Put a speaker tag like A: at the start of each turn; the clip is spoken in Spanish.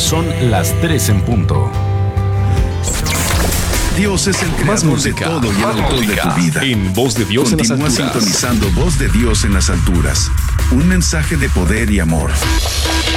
A: Son las 3 en punto.
B: Dios es el creador de todo y el autor de tu vida.
A: En Voz de Dios
B: Continúa
A: en las alturas.
B: sintonizando Voz de Dios en las alturas. Un mensaje de poder y amor.